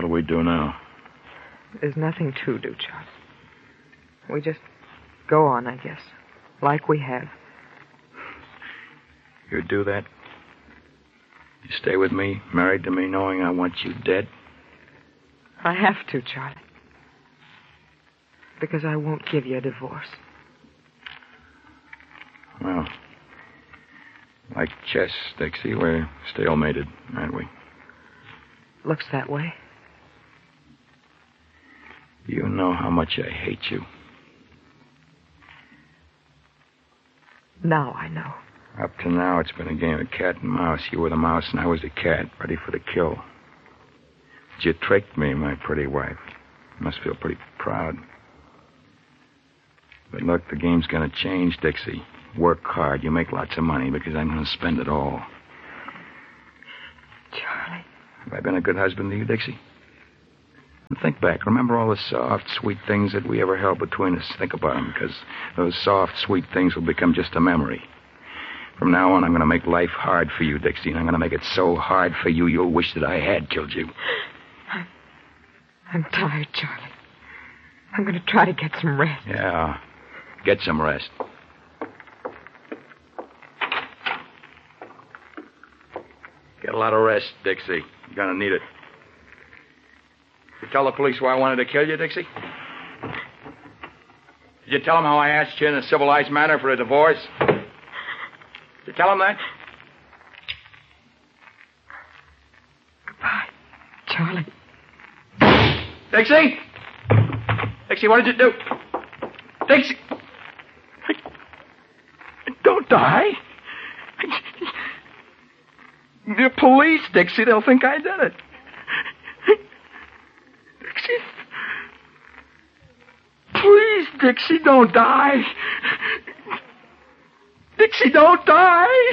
do we do now? There's nothing to do, Charlie. We just go on, I guess. Like we have. You do that? You stay with me, married to me, knowing I want you dead? I have to, Charlie. Because I won't give you a divorce. Well, like chess, Dixie, we're stalemated, aren't we? Looks that way. You know how much I hate you. Now I know. Up to now, it's been a game of cat and mouse. You were the mouse and I was the cat, ready for the kill. But you tricked me, my pretty wife. You must feel pretty proud. But look, the game's gonna change, Dixie. Work hard. You make lots of money because I'm gonna spend it all. Charlie. Have I been a good husband to you, Dixie? Think back. Remember all the soft, sweet things that we ever held between us. Think about them, because those soft, sweet things will become just a memory. From now on, I'm going to make life hard for you, Dixie, and I'm going to make it so hard for you, you'll wish that I had killed you. I'm tired, Charlie. I'm going to try to get some rest. Yeah, get some rest. Get a lot of rest, Dixie. You're going to need it. Did you tell the police why I wanted to kill you, Dixie? Did you tell them how I asked you in a civilized manner for a divorce? Did you tell them that? Goodbye, Charlie. Dixie? Dixie, what did you do? Dixie! Don't die. The police, Dixie, they'll think I did it. Dixie. Please, Dixie, don't die. Dixie, don't die.